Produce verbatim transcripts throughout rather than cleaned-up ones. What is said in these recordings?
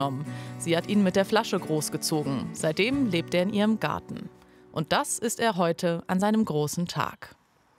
Sie hat ihn mit der Flasche großgezogen. Seitdem lebt er in ihrem Garten. Und das ist er heute an seinem großen Tag.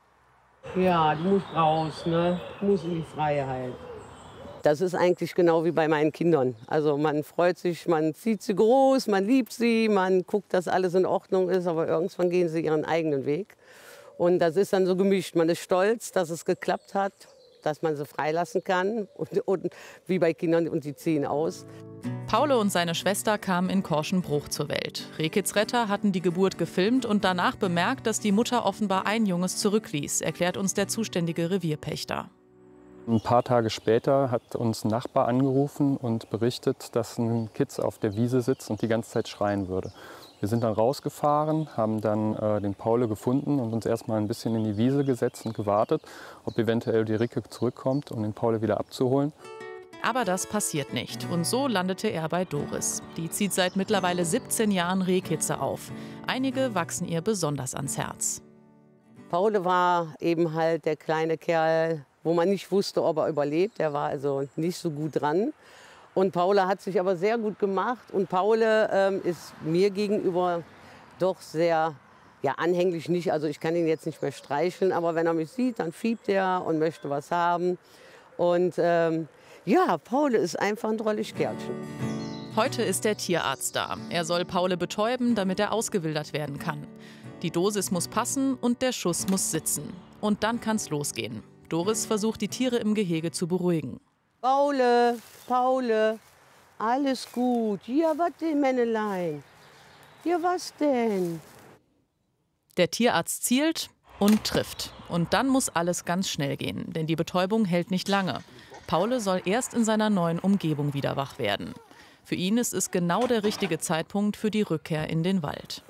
Ja, du musst raus, ne? Du musst in die Freiheit. Das ist eigentlich genau wie bei meinen Kindern. Also man freut sich, man zieht sie groß, man liebt sie, man guckt, dass alles in Ordnung ist, aber irgendwann gehen sie ihren eigenen Weg. Und das ist dann so gemischt. Man ist stolz, dass es geklappt hat, dass man sie freilassen kann und, und wie bei Kindern, und die ziehen aus. Paul und seine Schwester kamen in Korschenbruch zur Welt. Rehkitzretter hatten die Geburt gefilmt und danach bemerkt, dass die Mutter offenbar ein Junges zurückließ, erklärt uns der zuständige Revierpächter. Ein paar Tage später hat uns ein Nachbar angerufen und berichtet, dass ein Kitz auf der Wiese sitzt und die ganze Zeit schreien würde. Wir sind dann rausgefahren, haben dann äh, den Paul gefunden und uns erstmal ein bisschen in die Wiese gesetzt und gewartet, ob eventuell die Ricke zurückkommt, um den Paul wieder abzuholen. Aber das passiert nicht. Und so landete er bei Doris. Die zieht seit mittlerweile siebzehn Jahren Rehkitze auf. Einige wachsen ihr besonders ans Herz. Paul war eben halt der kleine Kerl, wo man nicht wusste, ob er überlebt. Er war also nicht so gut dran. Und Paula hat sich aber sehr gut gemacht. Und Paul ähm, ist mir gegenüber doch sehr ja, anhänglich nicht. Also ich kann ihn jetzt nicht mehr streicheln, aber wenn er mich sieht, dann fiebt er und möchte was haben. Und ähm, ja, Paul ist einfach ein drollig Kerlchen. Heute ist der Tierarzt da. Er soll Paul betäuben, damit er ausgewildert werden kann. Die Dosis muss passen und der Schuss muss sitzen. Und dann kann's losgehen. Doris versucht, die Tiere im Gehege zu beruhigen. Paul, Paul, alles gut. Ja, was denn, Männelein? Ja, was denn? Der Tierarzt zielt und trifft. Und dann muss alles ganz schnell gehen, denn die Betäubung hält nicht lange. Paul soll erst in seiner neuen Umgebung wieder wach werden. Für ihn ist es genau der richtige Zeitpunkt für die Rückkehr in den Wald.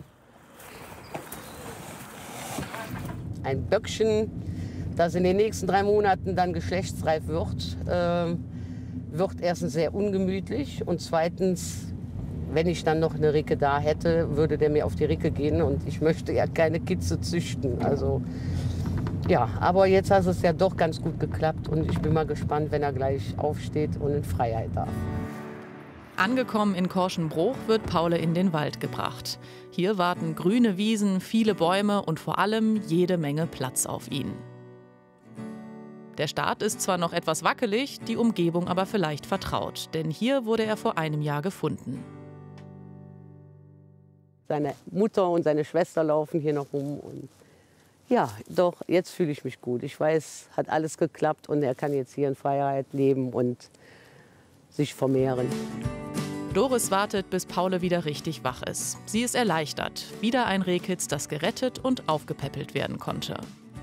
Ein Böckchen, das in den nächsten drei Monaten dann geschlechtsreif wird, äh, wird erstens sehr ungemütlich und zweitens, wenn ich dann noch eine Ricke da hätte, würde der mir auf die Ricke gehen und ich möchte ja keine Kitze züchten. Also ja, aber jetzt hat es ja doch ganz gut geklappt und ich bin mal gespannt, wenn er gleich aufsteht und in Freiheit darf. Angekommen in Korschenbruch wird Paul in den Wald gebracht. Hier warten grüne Wiesen, viele Bäume und vor allem jede Menge Platz auf ihn. Der Start ist zwar noch etwas wackelig, die Umgebung aber vielleicht vertraut, denn hier wurde er vor einem Jahr gefunden. Seine Mutter und seine Schwester laufen hier noch rum. Und ja, doch, jetzt fühle ich mich gut. Ich weiß, hat alles geklappt und er kann jetzt hier in Freiheit leben und sich vermehren. Doris wartet, bis Paul wieder richtig wach ist. Sie ist erleichtert. Wieder ein Rehkitz, das gerettet und aufgepäppelt werden konnte.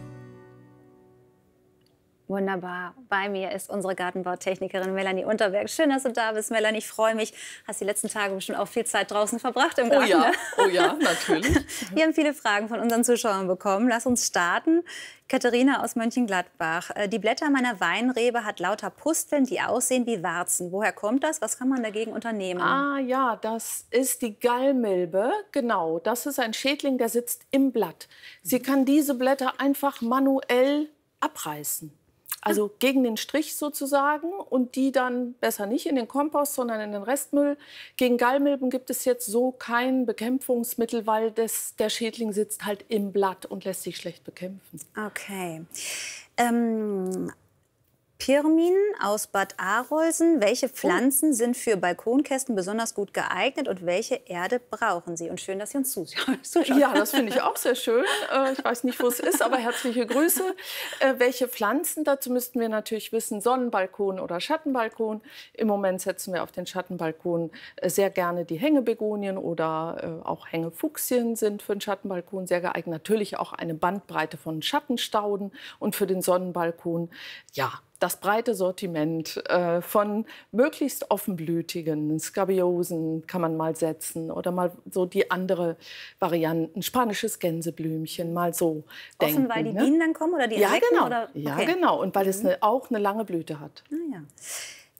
Wunderbar. Bei mir ist unsere Gartenbautechnikerin Melanie Unterberg. Schön, dass du da bist, Melanie. Ich freue mich. Hast die letzten Tage bestimmt auch viel Zeit draußen verbracht im Garten. Oh ja, oh ja, natürlich. Wir haben viele Fragen von unseren Zuschauern bekommen. Lass uns starten. Katharina aus Mönchengladbach. Die Blätter meiner Weinrebe hat lauter Pusteln, die aussehen wie Warzen. Woher kommt das? Was kann man dagegen unternehmen? Ah ja, das ist die Gallmilbe. Genau, das ist ein Schädling, der sitzt im Blatt. Sie kann diese Blätter einfach manuell abreißen. Also gegen den Strich sozusagen und die dann besser nicht in den Kompost, sondern in den Restmüll. Gegen Gallmilben gibt es jetzt so kein Bekämpfungsmittel, weil das, der Schädling sitzt halt im Blatt und lässt sich schlecht bekämpfen. Okay. Ähm, Pirmin aus Bad Arolsen. Welche Pflanzen oh. sind für Balkonkästen besonders gut geeignet und welche Erde brauchen sie? Und schön, dass Sie uns zuschauen. Ja, das finde ich auch sehr schön. Ich weiß nicht, wo es ist, aber herzliche Grüße. Welche Pflanzen? Dazu müssten wir natürlich wissen, Sonnenbalkon oder Schattenbalkon. Im Moment setzen wir auf den Schattenbalkon sehr gerne die Hängebegonien oder auch Hängefuchsien sind für den Schattenbalkon sehr geeignet. Natürlich auch eine Bandbreite von Schattenstauden und für den Sonnenbalkon, ja, das breite Sortiment äh, von möglichst offenblütigen Skabiosen kann man mal setzen oder mal so die andere Varianten, spanisches Gänseblümchen, mal so Offen, denken. weil die ne? Bienen dann kommen oder die ja, Insekten? genau. Oder? Ja, Okay. genau. Und weil es eine, auch eine lange Blüte hat. Ah, ja.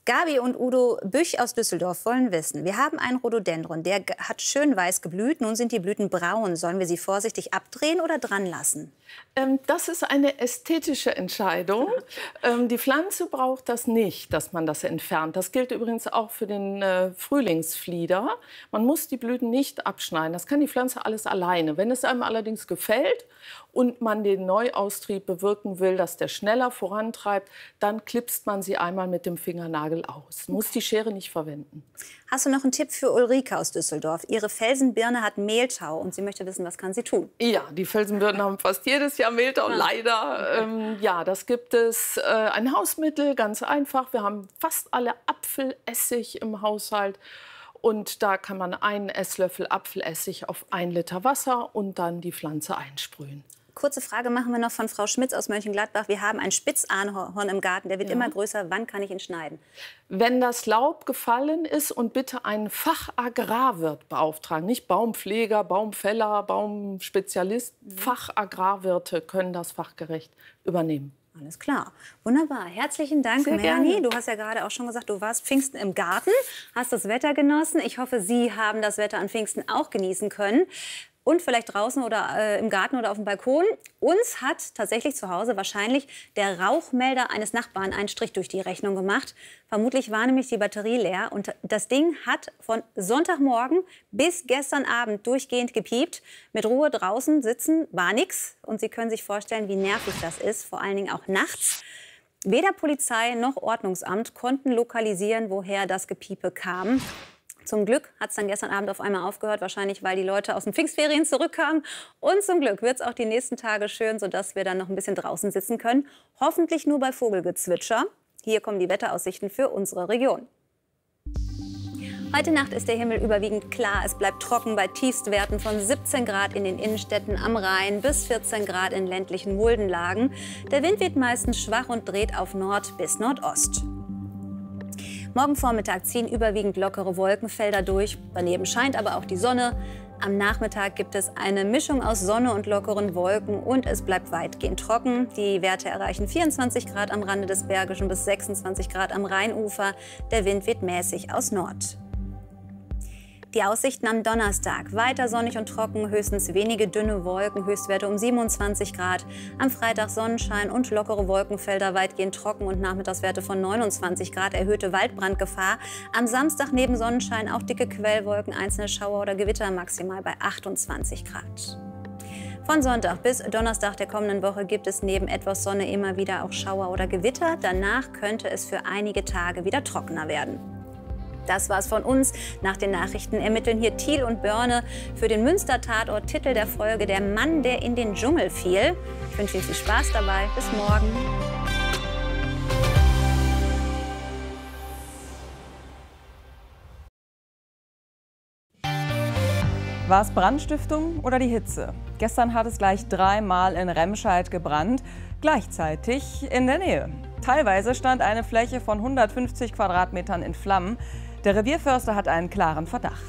Gabi und Udo Büch aus Düsseldorf wollen wissen, wir haben einen Rhododendron, der hat schön weiß geblüht, nun sind die Blüten braun. Sollen wir sie vorsichtig abdrehen oder dran lassen? Ähm, das ist eine ästhetische Entscheidung. ähm, die Pflanze braucht das nicht, dass man das entfernt. Das gilt übrigens auch für den äh, Frühlingsflieder. Man muss die Blüten nicht abschneiden. Das kann die Pflanze alles alleine. Wenn es einem allerdings gefällt und man den Neuaustrieb bewirken will, dass der schneller vorantreibt, dann klipst man sie einmal mit dem Fingernagel aus. Man muss die Schere nicht verwenden. Hast du noch einen Tipp für Ulrike aus Düsseldorf? Ihre Felsenbirne hat Mehltau und sie möchte wissen, was kann sie tun? Ja, die Felsenbirnen haben fast jedes Jahr Mehltau, Ja. leider. Ähm, ja, das gibt es. Äh, ein Hausmittel, ganz einfach. Wir haben fast alle Apfelessig im Haushalt. Und da kann man einen Esslöffel Apfelessig auf ein Liter Wasser und dann die Pflanze einsprühen. Kurze Frage machen wir noch von Frau Schmitz aus Mönchengladbach. Wir haben ein Spitzahorn im Garten, der wird Ja. immer größer. Wann kann ich ihn schneiden? Wenn das Laub gefallen ist, und bitte einen Fachagrarwirt beauftragen, nicht Baumpfleger, Baumfäller, Baumspezialist, Fachagrarwirte können das fachgerecht übernehmen. Alles klar. Wunderbar. Herzlichen Dank, Sehr Melanie. gerne. Du hast ja gerade auch schon gesagt, du warst Pfingsten im Garten, hast das Wetter genossen. Ich hoffe, Sie haben das Wetter an Pfingsten auch genießen können. Und vielleicht draußen oder äh, im Garten oder auf dem Balkon. Uns hat tatsächlich zu Hause wahrscheinlich der Rauchmelder eines Nachbarn einen Strich durch die Rechnung gemacht. Vermutlich war nämlich die Batterie leer. Und das Ding hat von Sonntagmorgen bis gestern Abend durchgehend gepiept. Mit Ruhe draußen sitzen war nix. Und Sie können sich vorstellen, wie nervig das ist, vor allen Dingen auch nachts. Weder Polizei noch Ordnungsamt konnten lokalisieren, woher das Gepiepe kam. Zum Glück hat es dann gestern Abend auf einmal aufgehört, wahrscheinlich weil die Leute aus den Pfingstferien zurückkamen. Und zum Glück wird es auch die nächsten Tage schön, sodass wir dann noch ein bisschen draußen sitzen können. Hoffentlich nur bei Vogelgezwitscher. Hier kommen die Wetteraussichten für unsere Region. Heute Nacht ist der Himmel überwiegend klar. Es bleibt trocken bei Tiefstwerten von siebzehn Grad in den Innenstädten am Rhein bis vierzehn Grad in ländlichen Muldenlagen. Der Wind wird meistens schwach und dreht auf Nord bis Nordost. Morgen Vormittag ziehen überwiegend lockere Wolkenfelder durch. Daneben scheint aber auch die Sonne. Am Nachmittag gibt es eine Mischung aus Sonne und lockeren Wolken und es bleibt weitgehend trocken. Die Werte erreichen vierundzwanzig Grad am Rande des Bergischen bis sechsundzwanzig Grad am Rheinufer. Der Wind weht mäßig aus Nord. Die Aussichten am Donnerstag. Weiter sonnig und trocken, höchstens wenige dünne Wolken, Höchstwerte um siebenundzwanzig Grad. Am Freitag Sonnenschein und lockere Wolkenfelder, weitgehend trocken und Nachmittagswerte von neunundzwanzig Grad, erhöhte Waldbrandgefahr. Am Samstag neben Sonnenschein auch dicke Quellwolken, einzelne Schauer oder Gewitter, maximal bei achtundzwanzig Grad. Von Sonntag bis Donnerstag der kommenden Woche gibt es neben etwas Sonne immer wieder auch Schauer oder Gewitter. Danach könnte es für einige Tage wieder trockener werden. Das war's von uns. Nach den Nachrichten ermitteln hier Thiel und Börne für den Münster-Tatort. Titel der Folge: Der Mann, der in den Dschungel fiel. Ich wünsche Ihnen viel Spaß dabei. Bis morgen. War es Brandstiftung oder die Hitze? Gestern hat es gleich dreimal in Remscheid gebrannt, gleichzeitig in der Nähe. Teilweise stand eine Fläche von hundertfünfzig Quadratmetern in Flammen. Der Revierförster hat einen klaren Verdacht.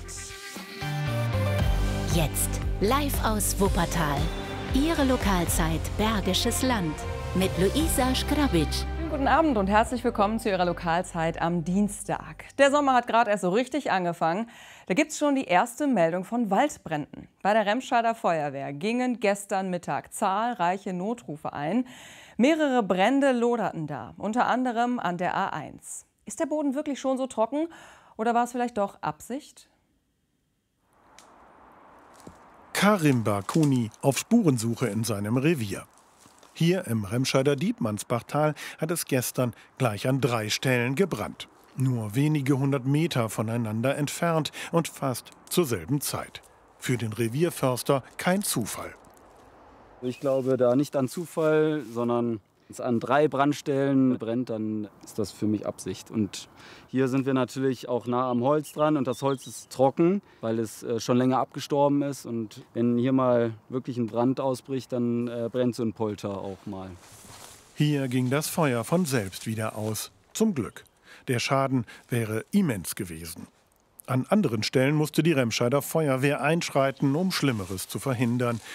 Jetzt live aus Wuppertal. Ihre Lokalzeit Bergisches Land mit Luisa Škrabić. Guten Abend und herzlich willkommen zu Ihrer Lokalzeit am Dienstag. Der Sommer hat gerade erst so richtig angefangen. Da gibt es schon die erste Meldung von Waldbränden. Bei der Remscheider Feuerwehr gingen gestern Mittag zahlreiche Notrufe ein. Mehrere Brände loderten da, unter anderem an der A eins. Ist der Boden wirklich schon so trocken oder war es vielleicht doch Absicht? Karim Barkuni auf Spurensuche in seinem Revier. Hier im Remscheider Dietmannsbachtal hat es gestern gleich an drei Stellen gebrannt. Nur wenige hundert Meter voneinander entfernt und fast zur selben Zeit. Für den Revierförster kein Zufall. Ich glaube da nicht an Zufall, sondern wenn es an drei Brandstellen brennt, dann ist das für mich Absicht. Und hier sind wir natürlich auch nah am Holz dran und das Holz ist trocken, weil es schon länger abgestorben ist. Und wenn hier mal wirklich ein Brand ausbricht, dann brennt so ein Polter auch mal. Hier ging das Feuer von selbst wieder aus. Zum Glück. Der Schaden wäre immens gewesen. An anderen Stellen musste die Remscheider Feuerwehr einschreiten, um Schlimmeres zu verhindern.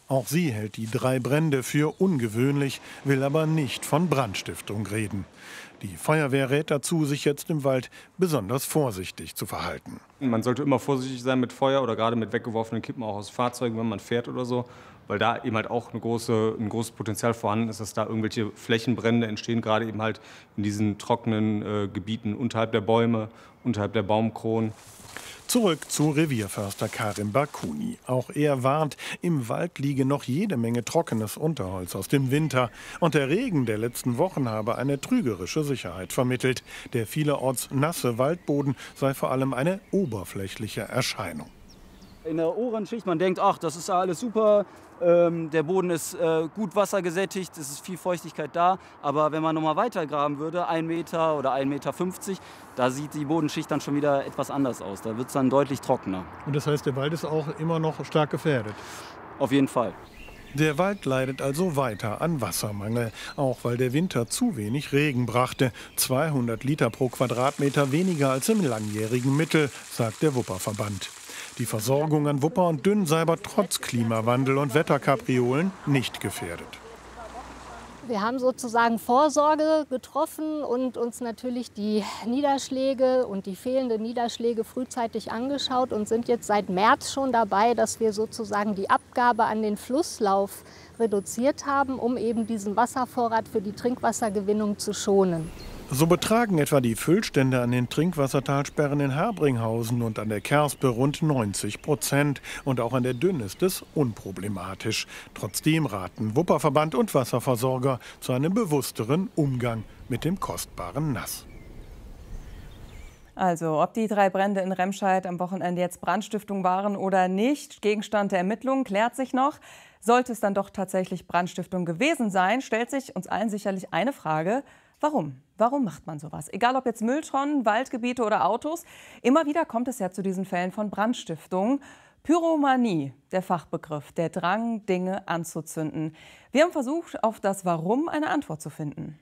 Auch sie hält die drei Brände für ungewöhnlich, will aber nicht von Brandstiftung reden. Die Feuerwehr rät dazu, sich jetzt im Wald besonders vorsichtig zu verhalten. Man sollte immer vorsichtig sein mit Feuer oder gerade mit weggeworfenen Kippen auch aus Fahrzeugen, wenn man fährt oder so, weil da eben halt auch eine große, ein großes Potenzial vorhanden ist, dass da irgendwelche Flächenbrände entstehen, gerade eben halt in diesen trockenen äh, Gebieten unterhalb der Bäume, unterhalb der Baumkronen. Zurück zu Revierförster Karim Barkuni. Auch er warnt, im Wald liege noch jede Menge trockenes Unterholz aus dem Winter. Und der Regen der letzten Wochen habe eine trügerische Sicherheit vermittelt. Der vielerorts nasse Waldboden sei vor allem eine oberflächliche Erscheinung. In der oberen Schicht, man denkt, ach, das ist ja alles super, ähm, der Boden ist äh, gut wassergesättigt, es ist viel Feuchtigkeit da. Aber wenn man noch mal weiter graben würde, ein Meter oder ein Meter fünfzig, da sieht die Bodenschicht dann schon wieder etwas anders aus. Da wird es dann deutlich trockener. Und das heißt, der Wald ist auch immer noch stark gefährdet? Auf jeden Fall. Der Wald leidet also weiter an Wassermangel, auch weil der Winter zu wenig Regen brachte. zweihundert Liter pro Quadratmeter weniger als im langjährigen Mittel, sagt der Wupperverband. Die Versorgung an Wupper und Dünn sei aber trotz Klimawandel und Wetterkapriolen nicht gefährdet. Wir haben sozusagen Vorsorge getroffen und uns natürlich die Niederschläge und die fehlenden Niederschläge frühzeitig angeschaut und sind jetzt seit März schon dabei, dass wir sozusagen die Abgabe an den Flusslauf reduziert haben, um eben diesen Wasservorrat für die Trinkwassergewinnung zu schonen. So betragen etwa die Füllstände an den Trinkwassertalsperren in Herbringhausen und an der Kerspe rund neunzig Prozent. Und auch an der Dünn ist es unproblematisch. Trotzdem raten Wupperverband und Wasserversorger zu einem bewussteren Umgang mit dem kostbaren Nass. Also, ob die drei Brände in Remscheid am Wochenende jetzt Brandstiftung waren oder nicht, Gegenstand der Ermittlungen klärt sich noch. Sollte es dann doch tatsächlich Brandstiftung gewesen sein, stellt sich uns allen sicherlich eine Frage: Warum? Warum macht man sowas? Egal ob jetzt Mülltonnen, Waldgebiete oder Autos, immer wieder kommt es ja zu diesen Fällen von Brandstiftung. Pyromanie, der Fachbegriff, der Drang, Dinge anzuzünden. Wir haben versucht, auf das Warum eine Antwort zu finden.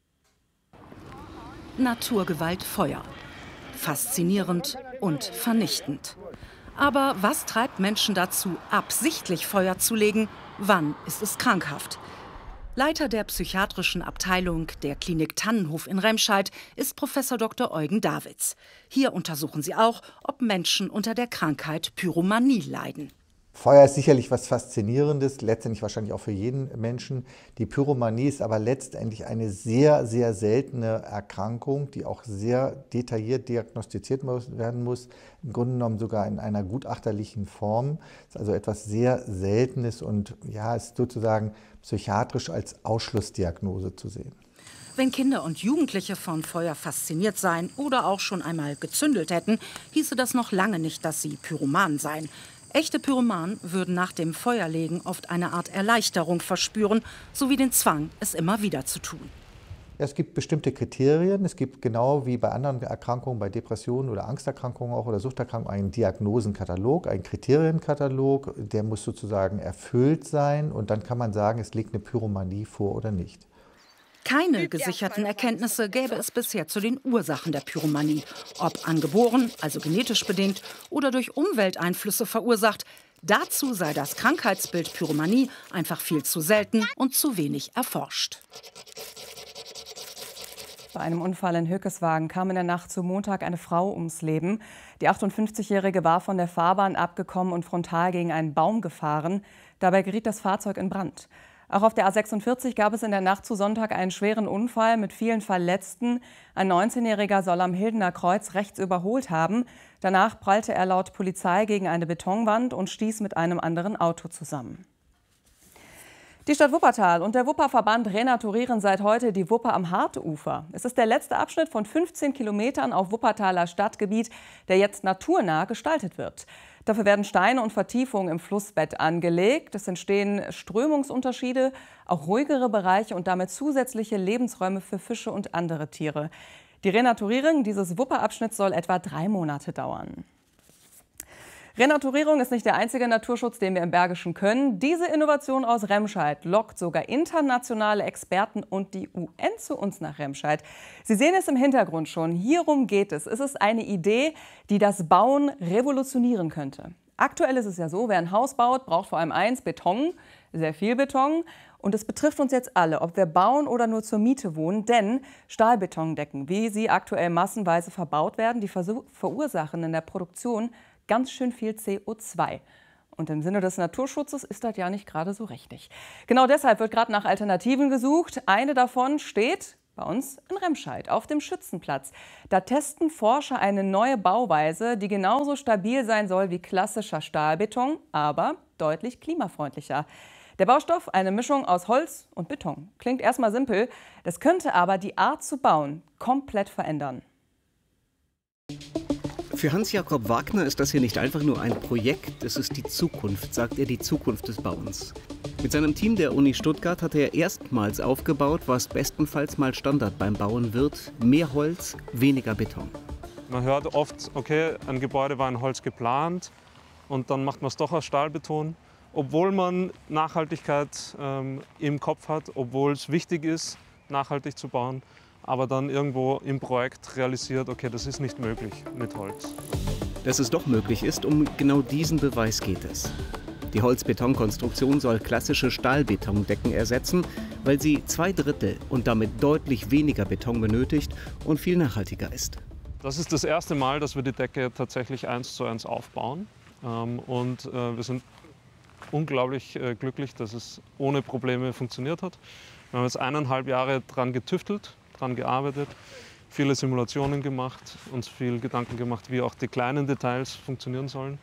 Naturgewalt Feuer. Faszinierend und vernichtend. Aber was treibt Menschen dazu, absichtlich Feuer zu legen? Wann ist es krankhaft? Leiter der psychiatrischen Abteilung der Klinik Tannenhof in Remscheid ist Professor Doktor Eugen Davids. Hier untersuchen sie auch, ob Menschen unter der Krankheit Pyromanie leiden. Feuer ist sicherlich was Faszinierendes, letztendlich wahrscheinlich auch für jeden Menschen. Die Pyromanie ist aber letztendlich eine sehr, sehr seltene Erkrankung, die auch sehr detailliert diagnostiziert werden muss. Im Grunde genommen sogar in einer gutachterlichen Form. Das ist also etwas sehr Seltenes und ja, ist sozusagen psychiatrisch als Ausschlussdiagnose zu sehen. Wenn Kinder und Jugendliche von Feuer fasziniert seien oder auch schon einmal gezündelt hätten, hieße das noch lange nicht, dass sie Pyroman seien. Echte Pyromanen würden nach dem Feuerlegen oft eine Art Erleichterung verspüren, sowie den Zwang, es immer wieder zu tun. Es gibt bestimmte Kriterien. Es gibt genau wie bei anderen Erkrankungen, bei Depressionen oder Angsterkrankungen auch oder Suchterkrankungen, einen Diagnosenkatalog, einen Kriterienkatalog. Der muss sozusagen erfüllt sein und dann kann man sagen, es liegt eine Pyromanie vor oder nicht. Keine gesicherten Erkenntnisse gäbe es bisher zu den Ursachen der Pyromanie. Ob angeboren, also genetisch bedingt, oder durch Umwelteinflüsse verursacht. Dazu sei das Krankheitsbild Pyromanie einfach viel zu selten und zu wenig erforscht. Bei einem Unfall in Hückeswagen kam in der Nacht zu Montag eine Frau ums Leben. Die achtundfünfzigjährige war von der Fahrbahn abgekommen und frontal gegen einen Baum gefahren. Dabei geriet das Fahrzeug in Brand. Auch auf der A sechsundvierzig gab es in der Nacht zu Sonntag einen schweren Unfall mit vielen Verletzten. Ein neunzehnjähriger soll am Hildener Kreuz rechts überholt haben. Danach prallte er laut Polizei gegen eine Betonwand und stieß mit einem anderen Auto zusammen. Die Stadt Wuppertal und der Wupperverband renaturieren seit heute die Wupper am Hartufer. Es ist der letzte Abschnitt von fünfzehn Kilometern auf Wuppertaler Stadtgebiet, der jetzt naturnah gestaltet wird. Dafür werden Steine und Vertiefungen im Flussbett angelegt. Es entstehen Strömungsunterschiede, auch ruhigere Bereiche und damit zusätzliche Lebensräume für Fische und andere Tiere. Die Renaturierung dieses Wupperabschnitts soll etwa drei Monate dauern. Renaturierung ist nicht der einzige Naturschutz, den wir im Bergischen können. Diese Innovation aus Remscheid lockt sogar internationale Experten und die U N zu uns nach Remscheid. Sie sehen es im Hintergrund schon. Hierum geht es. Es ist eine Idee, die das Bauen revolutionieren könnte. Aktuell ist es ja so, wer ein Haus baut, braucht vor allem eins, Beton, sehr viel Beton. Und es betrifft uns jetzt alle, ob wir bauen oder nur zur Miete wohnen. Denn Stahlbetondecken, wie sie aktuell massenweise verbaut werden, die verursachen in der Produktion ganz schön viel C O zwei. Und im Sinne des Naturschutzes ist das ja nicht gerade so richtig. Genau deshalb wird gerade nach Alternativen gesucht. Eine davon steht bei uns in Remscheid auf dem Schützenplatz. Da testen Forscher eine neue Bauweise, die genauso stabil sein soll wie klassischer Stahlbeton, aber deutlich klimafreundlicher. Der Baustoff, eine Mischung aus Holz und Beton. Klingt erstmal simpel, das könnte aber die Art zu bauen komplett verändern. Für Hans-Jakob Wagner ist das hier nicht einfach nur ein Projekt, es ist die Zukunft, sagt er, die Zukunft des Bauens. Mit seinem Team der Uni Stuttgart hat er erstmals aufgebaut, was bestenfalls mal Standard beim Bauen wird: mehr Holz, weniger Beton. Man hört oft, okay, ein Gebäude war in Holz geplant und dann macht man es doch aus Stahlbeton. Obwohl man Nachhaltigkeit ähm, im Kopf hat, obwohl es wichtig ist, nachhaltig zu bauen, aber dann irgendwo im Projekt realisiert, okay, das ist nicht möglich mit Holz. Dass es doch möglich ist, um genau diesen Beweis geht es. Die Holzbetonkonstruktion soll klassische Stahlbetondecken ersetzen, weil sie zwei Drittel und damit deutlich weniger Beton benötigt und viel nachhaltiger ist. Das ist das erste Mal, dass wir die Decke tatsächlich eins zu eins aufbauen. Ähm, und äh, wir sind unglaublich äh, glücklich, dass es ohne Probleme funktioniert hat. Wir haben jetzt eineinhalb Jahre dran getüftelt, dran gearbeitet, viele Simulationen gemacht, uns viel Gedanken gemacht, wie auch die kleinen Details funktionieren sollen.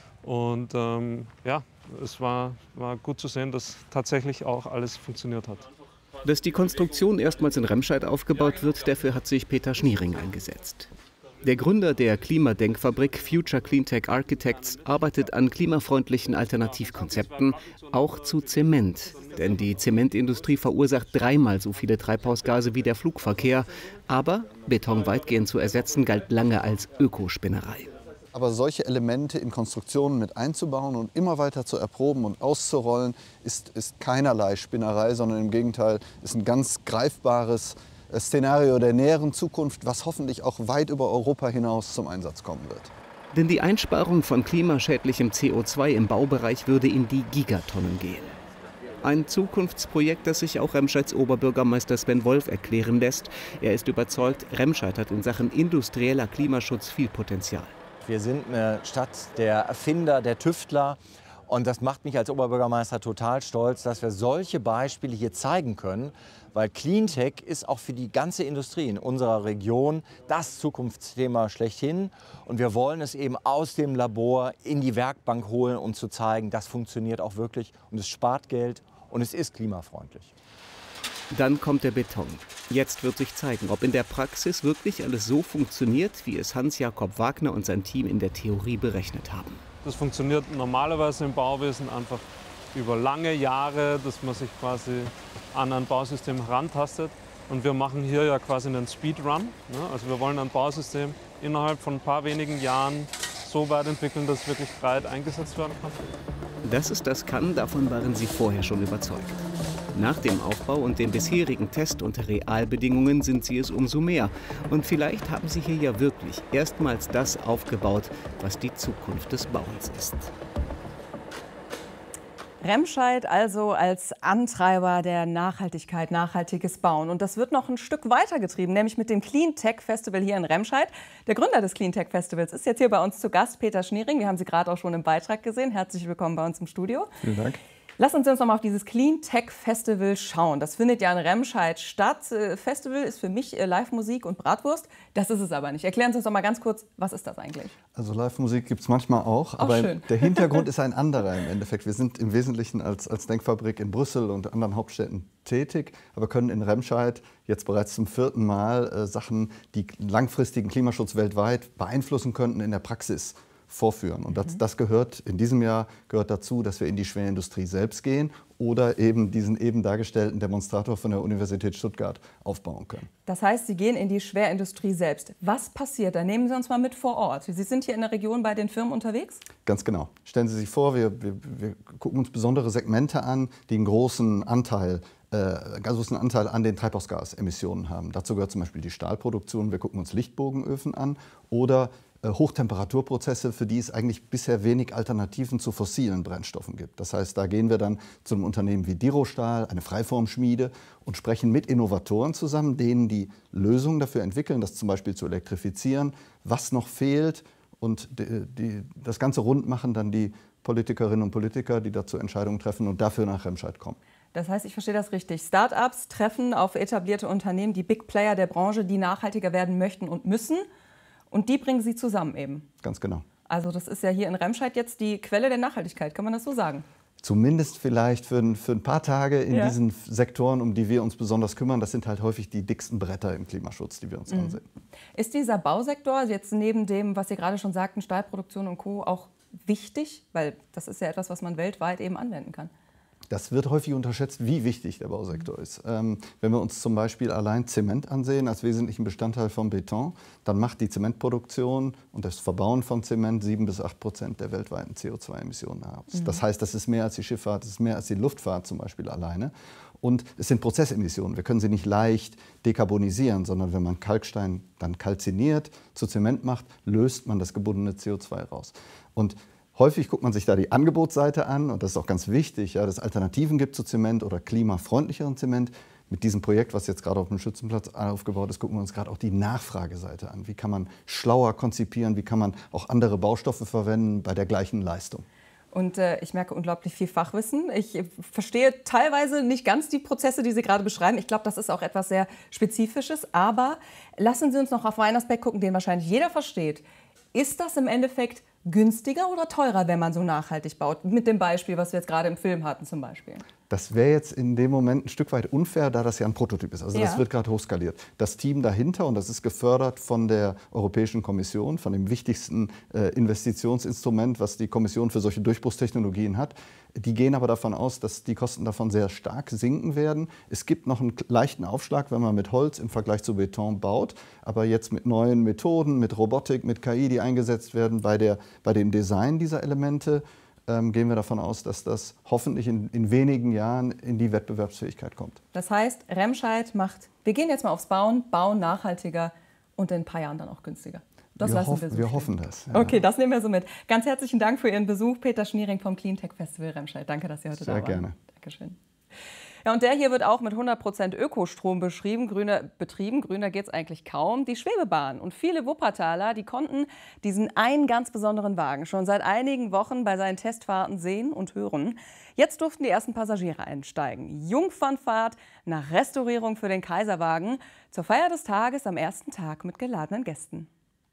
Und ähm, ja, es war, war gut zu sehen, dass tatsächlich auch alles funktioniert hat. Dass die Konstruktion erstmals in Remscheid aufgebaut wird, dafür hat sich Peter Schniering eingesetzt. Der Gründer der Klimadenkfabrik Future Cleantech Architects arbeitet an klimafreundlichen Alternativkonzepten, auch zu Zement. Denn die Zementindustrie verursacht dreimal so viele Treibhausgase wie der Flugverkehr. Aber Beton weitgehend zu ersetzen, galt lange als Ökospinnerei. Aber solche Elemente in Konstruktionen mit einzubauen und immer weiter zu erproben und auszurollen, ist, ist keinerlei Spinnerei, sondern im Gegenteil ist ein ganz greifbares Szenario der näheren Zukunft, was hoffentlich auch weit über Europa hinaus zum Einsatz kommen wird. Denn die Einsparung von klimaschädlichem C O zwei im Baubereich würde in die Gigatonnen gehen. Ein Zukunftsprojekt, das sich auch Remscheids Oberbürgermeister Sven Wolf erklären lässt. Er ist überzeugt, Remscheid hat in Sachen industrieller Klimaschutz viel Potenzial. Wir sind eine Stadt der Erfinder, der Tüftler. Und das macht mich als Oberbürgermeister total stolz, dass wir solche Beispiele hier zeigen können. Weil Cleantech ist auch für die ganze Industrie in unserer Region das Zukunftsthema schlechthin. Und wir wollen es eben aus dem Labor in die Werkbank holen, um zu zeigen, das funktioniert auch wirklich. Und es spart Geld und es ist klimafreundlich. Dann kommt der Beton. Jetzt wird sich zeigen, ob in der Praxis wirklich alles so funktioniert, wie es Hans-Jakob Wagner und sein Team in der Theorie berechnet haben. Das funktioniert normalerweise im Bauwesen einfach über lange Jahre, dass man sich quasi an ein Bausystem herantastet. Und wir machen hier ja quasi einen Speedrun. Ne? Also wir wollen ein Bausystem innerhalb von ein paar wenigen Jahren so weit entwickeln, dass es wirklich breit eingesetzt werden kann. Dass es das kann, davon waren sie vorher schon überzeugt. Nach dem Aufbau und den bisherigen Test- unter Realbedingungen sind sie es umso mehr. Und vielleicht haben sie hier ja wirklich erstmals das aufgebaut, was die Zukunft des Bauens ist. Remscheid also als Antreiber der Nachhaltigkeit, nachhaltiges Bauen. Und das wird noch ein Stück weitergetrieben, nämlich mit dem Cleantech Festival hier in Remscheid. Der Gründer des Cleantech Festivals ist jetzt hier bei uns zu Gast, Peter Schniering. Wir haben Sie gerade auch schon im Beitrag gesehen. Herzlich willkommen bei uns im Studio. Vielen Dank. Lassen Sie uns noch mal auf dieses Cleantech Festival schauen. Das findet ja in Remscheid statt. Festival ist für mich Live-Musik und Bratwurst. Das ist es aber nicht. Erklären Sie uns doch mal ganz kurz, was ist das eigentlich? Also Live-Musik gibt es manchmal auch, auch aber schön. Der Hintergrund ist ein anderer im Endeffekt. Wir sind im Wesentlichen als, als Denkfabrik in Brüssel und anderen Hauptstädten tätig, aber können in Remscheid jetzt bereits zum vierten Mal äh, Sachen, die langfristigen Klimaschutz weltweit beeinflussen könnten, in der Praxis vorführen. Und das, das gehört in diesem Jahr gehört dazu, dass wir in die Schwerindustrie selbst gehen oder eben diesen eben dargestellten Demonstrator von der Universität Stuttgart aufbauen können. Das heißt, Sie gehen in die Schwerindustrie selbst. Was passiert da? Nehmen Sie uns mal mit vor Ort. Sie sind hier in der Region bei den Firmen unterwegs? Ganz genau. Stellen Sie sich vor, wir, wir, wir gucken uns besondere Segmente an, die einen großen Anteil Äh, ganz großen Anteil an den Treibhausgasemissionen haben. Dazu gehört zum Beispiel die Stahlproduktion. Wir gucken uns Lichtbogenöfen an oder Hochtemperaturprozesse, für die es eigentlich bisher wenig Alternativen zu fossilen Brennstoffen gibt. Das heißt, da gehen wir dann zu einem Unternehmen wie Dirostahl, eine Freiformschmiede, und sprechen mit Innovatoren zusammen, denen die Lösungen dafür entwickeln, das zum Beispiel zu elektrifizieren, was noch fehlt. Und die, die, das Ganze rund machen dann die Politikerinnen und Politiker, die dazu Entscheidungen treffen und dafür nach Remscheid kommen. Das heißt, ich verstehe das richtig. Start-ups treffen auf etablierte Unternehmen, die Big Player der Branche, die nachhaltiger werden möchten und müssen. Und die bringen sie zusammen eben. Ganz genau. Also das ist ja hier in Remscheid jetzt die Quelle der Nachhaltigkeit, kann man das so sagen? Zumindest vielleicht für ein, für ein paar Tage in ja. diesen Sektoren, um die wir uns besonders kümmern. Das sind halt häufig die dicksten Bretter im Klimaschutz, die wir uns mhm. ansehen. Ist dieser Bausektor jetzt neben dem, was Sie gerade schon sagten, Stahlproduktion und Co. auch wichtig? Weil das ist ja etwas, was man weltweit eben anwenden kann. Das wird häufig unterschätzt, wie wichtig der Bausektor ist. Ähm, wenn wir uns zum Beispiel allein Zement ansehen als wesentlichen Bestandteil von Beton, dann macht die Zementproduktion und das Verbauen von Zement sieben bis acht Prozent der weltweiten C O zwei Emissionen aus. Mhm. Das heißt, das ist mehr als die Schifffahrt, das ist mehr als die Luftfahrt zum Beispiel alleine. Und es sind Prozessemissionen. Wir können sie nicht leicht dekarbonisieren, sondern wenn man Kalkstein dann kalziniert, zu Zement macht, löst man das gebundene C O zwei raus. Und häufig guckt man sich da die Angebotsseite an, und das ist auch ganz wichtig, ja, dass es Alternativen gibt zu Zement oder klimafreundlicheren Zement. Mit diesem Projekt, was jetzt gerade auf dem Schützenplatz aufgebaut ist, gucken wir uns gerade auch die Nachfrageseite an. Wie kann man schlauer konzipieren, wie kann man auch andere Baustoffe verwenden bei der gleichen Leistung. Und äh, ich merke unglaublich viel Fachwissen. Ich verstehe teilweise nicht ganz die Prozesse, die Sie gerade beschreiben. Ich glaube, das ist auch etwas sehr Spezifisches. Aber lassen Sie uns noch auf einen Aspekt gucken, den wahrscheinlich jeder versteht. Ist das im Endeffekt günstiger oder teurer, wenn man so nachhaltig baut? Mit dem Beispiel, was wir jetzt gerade im Film hatten zum Beispiel. Das wäre jetzt in dem Moment ein Stück weit unfair, da das ja ein Prototyp ist. Also ja. das wird gerade hochskaliert. Das Team dahinter, und das ist gefördert von der Europäischen Kommission, von dem wichtigsten äh, Investitionsinstrument, was die Kommission für solche Durchbruchstechnologien hat, die gehen aber davon aus, dass die Kosten davon sehr stark sinken werden. Es gibt noch einen leichten Aufschlag, wenn man mit Holz im Vergleich zu Beton baut. Aber jetzt mit neuen Methoden, mit Robotik, mit K I, die eingesetzt werden bei, der, bei dem Design dieser Elemente, ähm, gehen wir davon aus, dass das hoffentlich in, in wenigen Jahren in die Wettbewerbsfähigkeit kommt. Das heißt, Remscheid macht, wir gehen jetzt mal aufs Bauen, Bauen nachhaltiger und in ein paar Jahren dann auch günstiger. Das wir lassen hoff, wir so wir stehen. hoffen das. Ja. Okay, das nehmen wir so mit. Ganz herzlichen Dank für Ihren Besuch, Peter Schniering vom Cleantech Festival Remscheid. Danke, dass Sie heute Sehr da waren. Sehr gerne. Dankeschön. Ja, und der hier wird auch mit hundert Prozent Ökostrom beschrieben, grüner, betrieben. Grüner geht es eigentlich kaum. Die Schwebebahn. Und viele Wuppertaler, die konnten diesen einen ganz besonderen Wagen schon seit einigen Wochen bei seinen Testfahrten sehen und hören. Jetzt durften die ersten Passagiere einsteigen. Jungfernfahrt nach Restaurierung für den Kaiserwagen. Zur Feier des Tages am ersten Tag mit geladenen Gästen.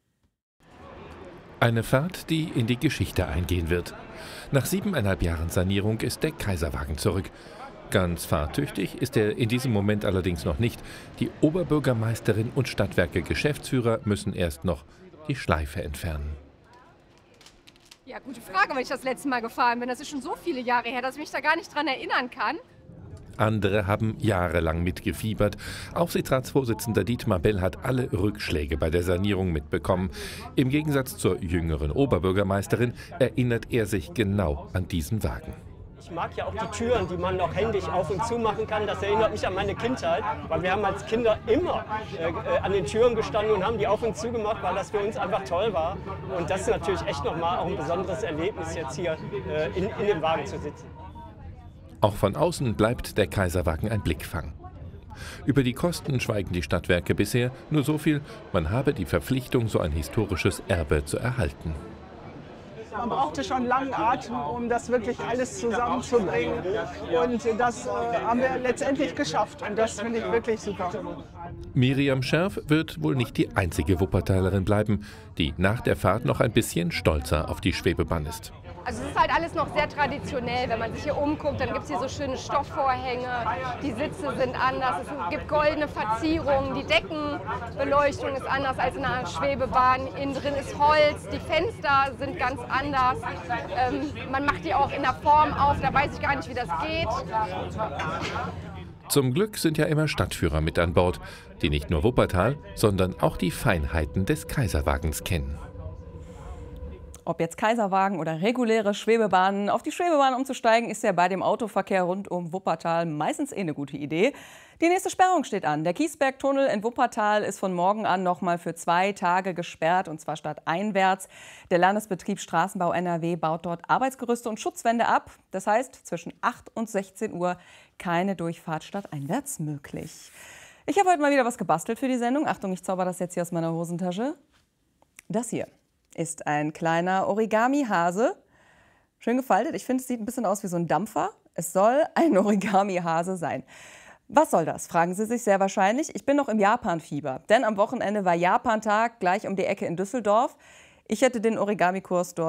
Eine Fahrt, die in die Geschichte eingehen wird. Nach siebeneinhalb Jahren Sanierung ist der Kaiserwagen zurück. Ganz fahrtüchtig ist er in diesem Moment allerdings noch nicht. Die Oberbürgermeisterin und Stadtwerke-Geschäftsführer müssen erst noch die Schleife entfernen. Ja, gute Frage, weil ich das letzte Mal gefahren bin. Das ist schon so viele Jahre her, dass ich mich da gar nicht dran erinnern kann. Andere haben jahrelang mitgefiebert. Aufsichtsratsvorsitzender Dietmar Bell hat alle Rückschläge bei der Sanierung mitbekommen. Im Gegensatz zur jüngeren Oberbürgermeisterin erinnert er sich genau an diesen Wagen. Ich mag ja auch die Türen, die man noch händisch auf und zu machen kann. Das erinnert mich an meine Kindheit, weil wir haben als Kinder immer äh, an den Türen gestanden und haben die auf und zu gemacht, weil das für uns einfach toll war. Und das ist natürlich echt nochmal auch ein besonderes Erlebnis, jetzt hier äh, in, in dem Wagen zu sitzen. Auch von außen bleibt der Kaiserwagen ein Blickfang. Über die Kosten schweigen die Stadtwerke bisher, nur so viel, man habe die Verpflichtung, so ein historisches Erbe zu erhalten. Man brauchte schon langen Atem, um das wirklich alles zusammenzubringen. Und das äh, haben wir letztendlich geschafft. Und das finde ich wirklich super. Miriam Scherf wird wohl nicht die einzige Wuppertalerin bleiben, die nach der Fahrt noch ein bisschen stolzer auf die Schwebebahn ist. Also es ist halt alles noch sehr traditionell. Wenn man sich hier umguckt, dann gibt es hier so schöne Stoffvorhänge, die Sitze sind anders, es gibt goldene Verzierungen, die Deckenbeleuchtung ist anders als in einer Schwebebahn. Innen drin ist Holz, die Fenster sind ganz anders. Ähm, man macht die auch in der Form auf, da weiß ich gar nicht, wie das geht. Zum Glück sind ja immer Stadtführer mit an Bord, die nicht nur Wuppertal, sondern auch die Feinheiten des Kaiserwagens kennen. Ob jetzt Kaiserwagen oder reguläre Schwebebahnen, auf die Schwebebahn umzusteigen, ist ja bei dem Autoverkehr rund um Wuppertal meistens eh eine gute Idee. Die nächste Sperrung steht an. Der Kiesbergtunnel in Wuppertal ist von morgen an noch mal für zwei Tage gesperrt, und zwar stadteinwärts. Der Landesbetrieb Straßenbau N R W baut dort Arbeitsgerüste und Schutzwände ab. Das heißt, zwischen acht und sechzehn Uhr keine Durchfahrt stadteinwärts möglich. Ich habe heute mal wieder was gebastelt für die Sendung. Achtung, ich zauber das jetzt hier aus meiner Hosentasche. Das hier ist ein kleiner Origami-Hase. Schön gefaltet. Ich finde, es sieht ein bisschen aus wie so ein Dampfer. Es soll ein Origami-Hase sein. Was soll das, fragen Sie sich sehr wahrscheinlich. Ich bin noch im Japan-Fieber, denn am Wochenende war Japan-Tag gleich um die Ecke in Düsseldorf. Ich hätte den Origami-Kurs dort